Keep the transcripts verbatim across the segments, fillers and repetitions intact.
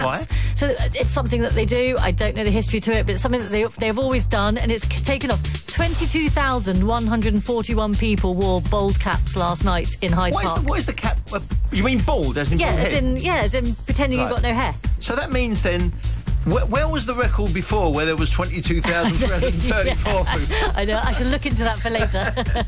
Right. So it's something that they do. I don't know the history to it, but it's something that they, they've always done, and it's taken off. twenty-two thousand one hundred forty-one people wore bald caps last night in Hyde What is Park. the, what is the cap? Uh, you mean bald, as in yeah, bald as head? in, yeah, as in pretending Right. you've got no hair. So that means then, where, where was the record before where there was twenty-two thousand three hundred thirty-four people? I know, I should look into that for later.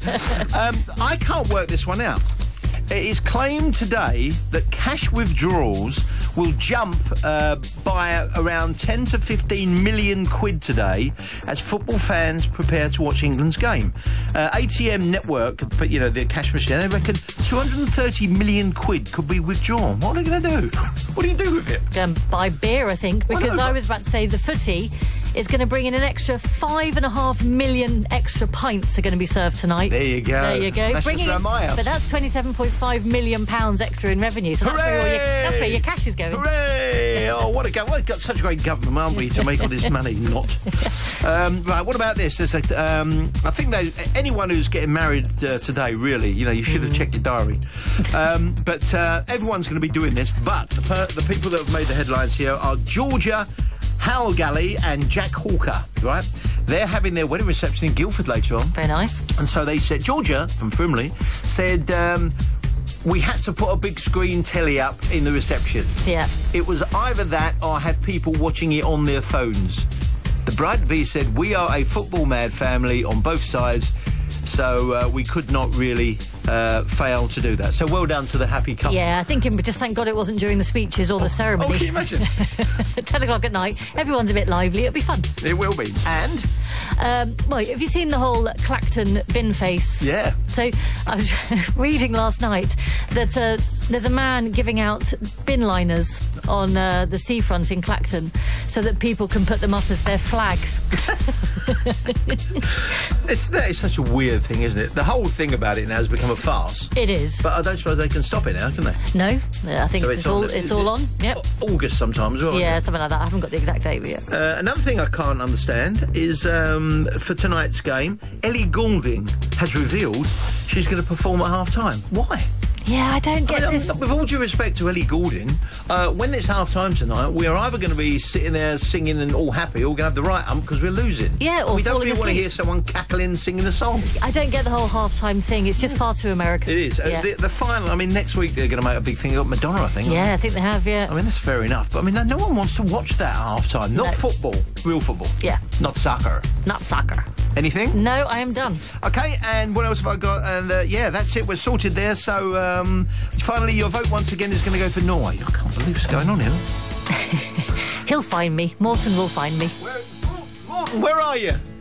um, I can't work this one out. It is claimed today that cash withdrawals will jump uh, by around ten to fifteen million quid today as football fans prepare to watch England's game. Uh, A T M Network, but you know, the cash machine, they reckon two hundred thirty million quid could be withdrawn. What are they going to do? What do you do with it? Um, buy beer, I think, because Oh, no, I but- was about to say the footy is going to bring in an extra five and a half million extra pints are going to be served tonight. There you go. There you go. That's Bringing just in- around my house. But that's twenty-seven point five million pounds extra in revenue. So that's where, all your, that's where your cash is going. Hooray! Oh, what a go! Well, we've got such a great government, aren't we, to make all this money? Not. Um, right. What about this? There's a, um, I think they, anyone who's getting married uh, today, really, you know, you should have checked your diary. Um, but uh, everyone's going to be doing this. But the, per, the people that have made the headlines here are Georgia Halgally and Jack Hawker. Right? They're having their wedding reception in Guildford later on. Very nice. And so they said, Georgia from Frimley said, um, we had to put a big screen telly up in the reception. Yeah. It was either that or have people watching it on their phones. The bride-to-be said, we are a football-mad family on both sides, so uh, we could not really uh, fail to do that. So well done to the happy couple. Yeah, I think, but just thank God it wasn't during the speeches or the ceremony. Oh, can you imagine? ten o'clock at night, everyone's a bit lively, it'll be fun. It will be. And? Um, well, have you seen the whole Clacton bin face? Yeah. So I was reading last night that uh, there's a man giving out bin liners on uh, the seafront in Clacton so that people can put them up as their flags. It's, that is such a weird thing, isn't it? The whole thing about it now has become a farce. It is. But I don't suppose they can stop it now, can they? No, I think So it's, it's all on- it's is all it- on. Yep. August sometimes as well. Yeah, isn't something like that. I haven't got the exact date yet. it? Uh, another thing I can't understand is um, for tonight's game, Ellie Goulding has revealed she's going to perform at half-time. Why? Yeah, I don't I get mean, this. um, with all due respect to Ellie Goulding, uh, when it's half-time tonight, we're either going to be sitting there singing and all happy, or we're going to have the right ump because we're losing. Yeah, or we don't falling really want to asleep. hear someone cackling, singing a song. I don't get the whole half-time thing. It's just far too American. It is. Uh, Yeah, the, the final, I mean, next week they're going to make a big thing of Madonna, I think. aren't yeah I think they have, yeah. I mean, that's fair enough. But, I mean, no, no one wants to watch that at half-time. Not No. football. Real football. Yeah. Not soccer. Not soccer. Anything? No, I am done. OK, and what else have I got? And, uh, yeah, that's it. We're sorted there. So, um, finally, your vote once again is going to go for Norway. I can't believe what's going on here. He'll find me. Morton will find me. Where, Morton, where are you?